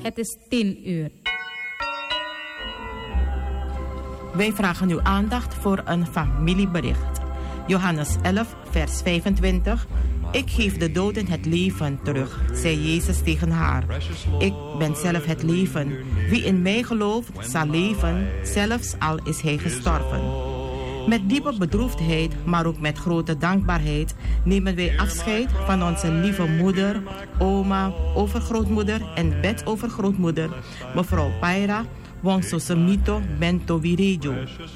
Het is 10:00. Wij vragen uw aandacht voor een familiebericht. Johannes 11, vers 25. Ik geef de doden het leven terug, zei Jezus tegen haar. Ik ben zelf het leven. Wie in mij gelooft, zal leven, zelfs al is hij gestorven. Met diepe bedroefdheid, maar ook met grote dankbaarheid, nemen wij afscheid van onze lieve moeder, oma, overgrootmoeder en bedovergrootmoeder, mevrouw Paira Wongsosemito Bento Wirejo.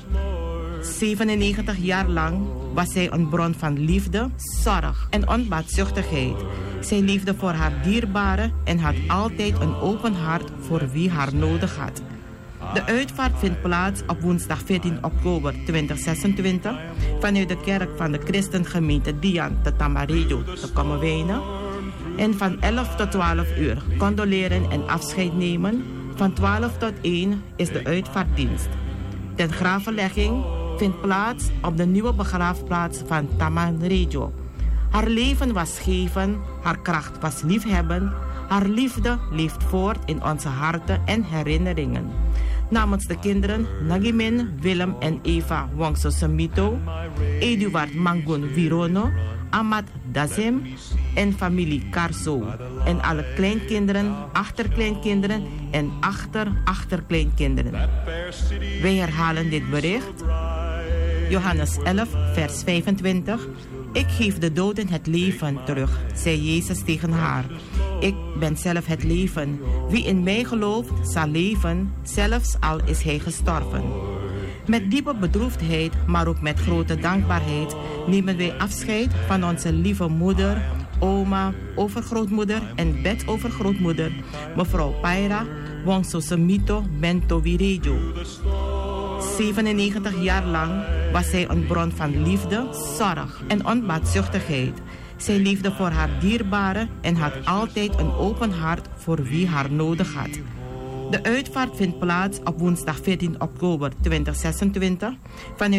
97 jaar lang was zij een bron van liefde, zorg en onbaatzuchtigheid. Zij leefde voor haar dierbaren en had altijd een open hart voor wie haar nodig had. De uitvaart vindt plaats op woensdag 14 oktober 2026 vanuit de kerk van de Christengemeente Dian te Tamarillo te Kommerwijnen. En van 11 tot 12 uur condoleren en afscheid nemen. Van 12 tot 1 is de uitvaartdienst. De gravenlegging vindt plaats op de nieuwe begraafplaats van Tamarillo. Haar leven was geven, haar kracht was liefhebben. Haar liefde leeft voort in onze harten en herinneringen. Namens de kinderen Nagimin, Willem en Eva Wongsosemito, Eduard Mangun Virono, Amat Dazem en familie Carso. En alle kleinkinderen, achterkleinkinderen en achterkleinkinderen. Wij herhalen dit bericht. Johannes 11, vers 25. Ik geef de doden het leven terug, zei Jezus tegen haar. Ik ben zelf het leven. Wie in mij gelooft, zal leven, zelfs al is hij gestorven. Met diepe bedroefdheid, maar ook met grote dankbaarheid, nemen wij afscheid van onze lieve moeder, oma, overgrootmoeder en bedovergrootmoeder, mevrouw Paira Wongsosemito Bento Wirejo. 97 jaar lang was zij een bron van liefde, zorg en onbaatzuchtigheid. Zij leefde voor haar dierbaren en had altijd een open hart voor wie haar nodig had. De uitvaart vindt plaats op woensdag 14 oktober 2026 vanuit